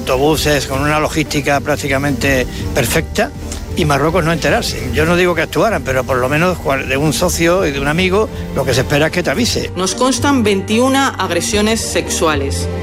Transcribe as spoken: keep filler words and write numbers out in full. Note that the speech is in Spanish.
autobuses, con una logística prácticamente perfecta, y Marruecos no enterarse. Yo no digo que actuaran, pero por lo menos de un socio y de un amigo, lo que se espera es que te avise. Nos constan veintiuna agresiones sexuales.